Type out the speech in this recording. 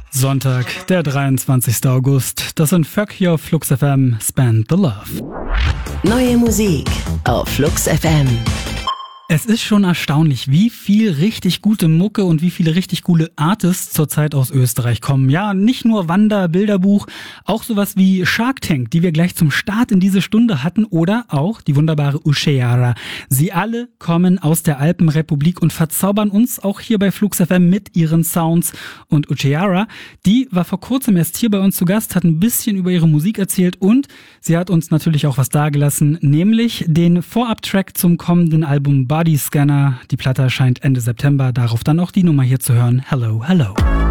Sonntag, der 23. August. Das sind Fuck hier auf Flux FM, Spend the Love. Neue Musik auf Flux FM. Es ist schon erstaunlich, wie viel richtig gute Mucke und wie viele richtig coole Artists zurzeit aus Österreich kommen. Ja, nicht nur Wander, Bilderbuch, auch sowas wie Shark Tank, die wir gleich zum Start in diese Stunde hatten, oder auch die wunderbare Ucheara. Sie alle kommen aus der Alpenrepublik und verzaubern uns auch hier bei Flux FM mit ihren Sounds. Und Ucheara, die war vor kurzem erst hier bei uns zu Gast, hat ein bisschen über ihre Musik erzählt und sie hat uns natürlich auch was dagelassen, nämlich den Vorab-Track zum kommenden Album Body Scanner. Die Platte erscheint Ende September, darauf dann auch die Nummer hier zu hören. Hello, hello.